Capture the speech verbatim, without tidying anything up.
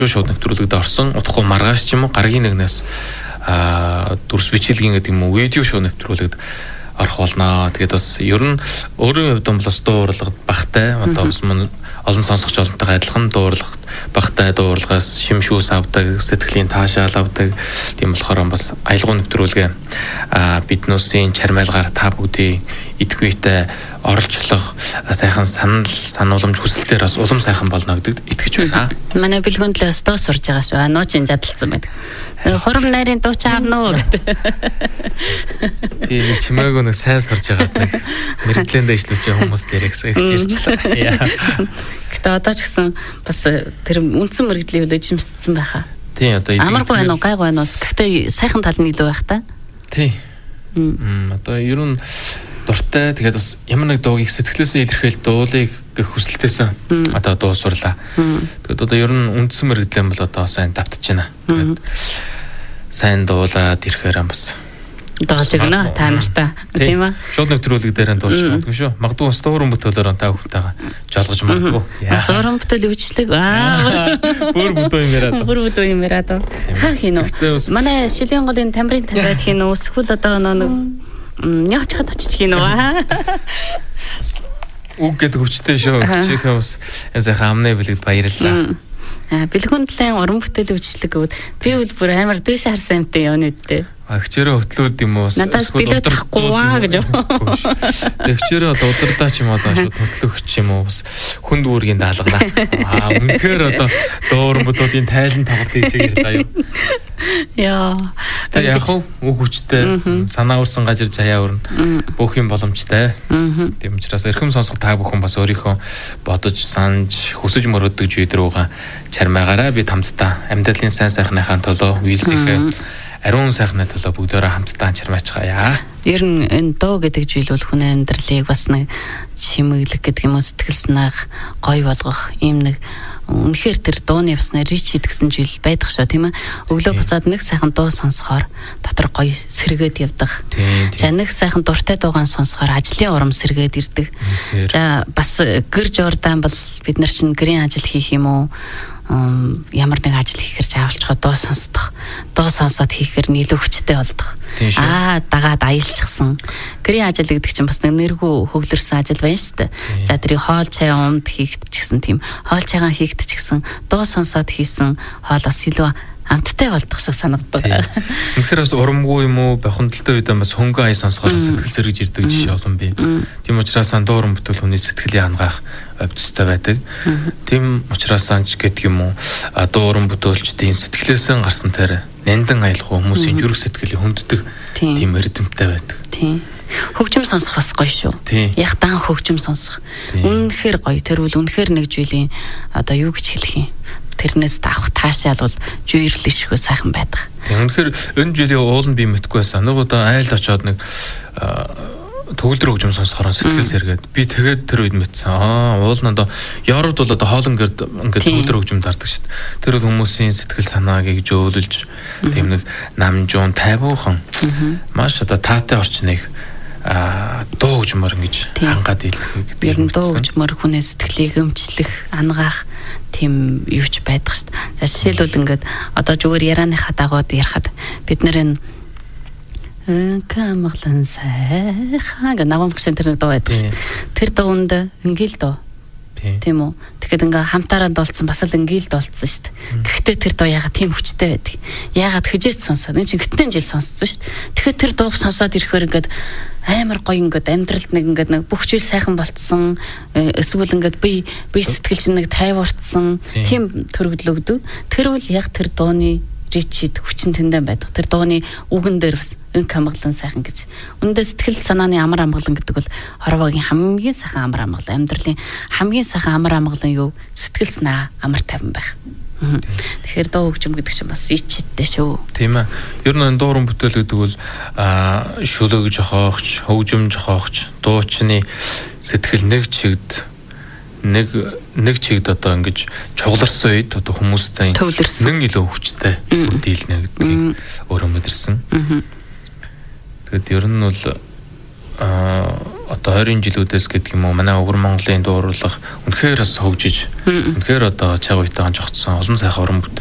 шууд нэвтрүүлэгдээ орсон. Удахгүй маргааш ч юм уу гарагийн нэгнээс аа дүрс бичлэгийн гэдэг юм уу видео шоу нэвтрүүлэгд орох болно. Тэгээд бас ер нь өөрийн хувьд бол бас дуу урлагт багтай одоо бас олон сонсогч олонтойгоо адилхан дуу урлагт багтай дуу урлагаас шимшүүс авдаг, сэтгэлийн таашаал авдаг. Тийм болохоор бас аялгау нэвтрүүлгээ аа биднүүсийн чармайлгаар та бүгдийн идэвхтэй оролцох сайхан санал санууламж хүсэлтээр бас улам сайхан болно гэдэгт итгэж байна. Манай бэлгүүндлээс дуу сурж байгаа шүү. Нуучин жадалцсан байдаг. Хором нарийн дуу чаавнуу гэдэг. Би нэг чимээгөө нэг сайн сурж байгаа нэг мэрэгдлэн дэвшлэж хүмүүс дээрээс их ирчлээ. Гэтэ одоо ч гэсэн бас тэр үндсэн мэрэгдлийн үл эжимсдсэн байхаа. Тийм одоо амаргүй байна уу, гайгүй байна уу? Гэхдээ сайхан тал нь илүү байх та. Тийм. Мм одоо ер нь дуртай тэгээд бас ямар нэг дуугийг сэтгэлээсээ илэрхийл дуулыг гэх хүсэлтээс одоо дуу сурлаа. Тэгээд одоо ер нь үндсэн мэрэгдлэн бол одоо сайн давтаж байна. Тэгээд сайн дуулаад ирэхээр бас доож өгнө та нартай тийм ээ. Шууд нэвтрүүлэг дээр нь дуулж магадгүй шүү. Магадгүй бас дууран бүтээлээр та хүүхдэйгээ жолгож магадгүй. Бас дууран бүтээл өвчлөг. Аа. Бүр бүтөө юм яриад. Бүр бүтөө юм яриад. Хаа хийнө. Манай шилийн голын тамирын тавиад хийнө. Эсвэл одоо нэг Няч хад очиж хийнэ аа. Үг гэдэг хүчтэй шүү. Хичээхээ бас сайхан амны бэлгэд баярлалаа. Аа бэлгүндлэн уран бүтээл өвчлөг гэвэл би бол бүр амар дээш харсан юмтай явна үдтэй. Хичээрээ хөтлөөд юм уу? Надаас билет авахгүй аа гэж. Хичээрээ одоо удирдаач юм одоо шууд хөтлөгч юм уу? Бас хүнд үүргийн даалгана. Аа үнэхээр одоо дууран бүтэлийн тайлан тоглолтын шиг ярьлаа юу. Яа. Тэгээ яг уу үг хүчтэй санаа өрсөн гажир жаяа өрнө. Бүх юм боломжтой. Тийм учраас эрхэм сонсох та бүхэн бас өөрийнхөө бодож санаж хүсэж мөрөөддөг зүйл рүүгээ чармаагаараа бид хамтдаа амьдралын сайн сайхныхаа төлөө үйлсийнхээ ариун сайхны төлөө бүгдээрээ хамтдаа чармаачгаая. Ер нь энэ дуу гэдэг зүйл бол хүн амьдралыг бас нэг чимэглэх гэдэг юм уу сэтгэл санааг гоё болгох юм нэг үнэхээр тэр дууны басна рич идгсэн зүйл байдаг шүү тийм ээ. Өглөө буцаад нэг сайхан дуу сонсохоор дотор гоё сэргээд явдаг. За нэг сайхан дуртай дуугаан сонсохоор ажлын урам сэргээд ирдэг. За бас гэр журдаан бол бид нар чинь гэрийн ажил хийх юм уу? Ямар нэг ажил хийхээр заавалчгаа дуу сонсдох. Дуу сонсоод хийхээр илүү хүчтэй болдог. Аа дагаад аялчихсан. Гэрийн ажил гэдэг чинь бас нэг нэргүй хөвлөрсөн ажил байна шүү дээ. За тэрийг хоол чай унд хийгдэж гисэн тийм. Хоол чайгаа хийгдэж гисэн. Дуу сонсоод хийсэн хоолоос илүү амттай болдог шиг санагддаг. Үнэхээр бас урамгүй юм уу? Бохондолтой үед бас хөнгөн ай сонсохоор сэтгэл сэргэж ирдэг жишээ олон бий. Тийм учраас дууран бүтэл хүний сэтгэлийн хангаах өвдөстэй байдаг. Тийм учраас анч гэдэг юм уу? Дууран бүтээлчдийн сэтгэлээсээ гарсан тэр нэндан аялах хүмүүсийн зүрх сэтгэлийн хүнддэг тийм эрдэмтдэй байдаг. Тийм. Хөгжим сонсох бас гоё шүү. Яг дан хөгжим сонсох. Үнэхээр гоё. Тэр үл үнэхээр нэг зүйлийн одоо юу гэж хэлэх юм? Тэрнээс авах таашаал бол жүйрлэшгүй сайхан байдаг. Тийм үнэхээр энэ жилийн уул нь би мэдгүй байсан. Нэг удаа айлд очоод нэг төгөлдөр хөгжим сонсохоор сэтгэл сэргээд би тэгээд тэр үед мэдсэн. Аа уул нь одоо Европт бол одоо хоолн гэрд ингээд төгөлдөр хөгжим дарддаг шүү дээ. Тэр бол хүмүүсийн сэтгэл санааг зөөлөж тийм нэг намжуун тайвуухан маш одоо таатай орчныг а дуу хөгжмөр ингэж хангаад илэрхий гэдэг. Ер нь дуу хөгжмөр хүний сэтгэлийг өмчлөх, ангаах тийм юуч байдаг шүү дээ. Жишээлбэл ингээд одоо зүгээр ярианыхаа дагууд ярихад бид нэр энэ камглан сайхан гэх навамгшин тэр дуу байдаг шүү дээ. Тэр дуунд ингээл дуу. Тийм үү. Тэгэхэд ингээ хамтаараа дуулсан бас л ингээл дуулсан шүү дээ. Гэхдээ тэр дуу ягаад тийм хүчтэй байдаг. Ягаад хижээч сонсоод энэ чинь гэтэн жил сонссон шүү дээ. Тэгэхээр тэр дууг сонсоод ирэхээр ингээд амар гоё ингээд амьдралд нэг ингээд нэг бүх зүйл сайхан болцсон эсвэл ингээд би би сэтгэл чинь нэг тайварцсан тийм төрөгдөл өгдөг. Тэр үл яг тэр дууны ричид хүчин тэндэн байдаг. Тэр дууны үгэн дээр бас эн камглан сайхан гэж. Үүндээ сэтгэл санааны амар амгалан гэдэг бол хорвогийн хамгийн сайхан амар амгалан, амьдралын хамгийн сайхан амар амгалан юу? Сэтгэл санаа амар тайван байх. Тэгэхээр дуу хөгжим гэдэг чинь бас ичтэй шүү. Тийм ээ. Ер нь дууран бүтээл гэдэг бол шүлэг жохоогч, хөгжим жохоогч, дуучны сэтгэл нэг чигд нэг нэг чигд одоо ингэж чугларсан үед одоо хүмүүстэй нэг илүү хүчтэй дийлнэ гэдгийг өөрөө мэдэрсэн. Тэгэд ер нь бол одоо ойрын жилүүдээс гэдэг юм уу манай өвөр Монголын дуу урлаг үнэхээр бас хөгжиж үнэхээр одоо чаг уйтайхан жогцсон олон сайхан уран бүтээл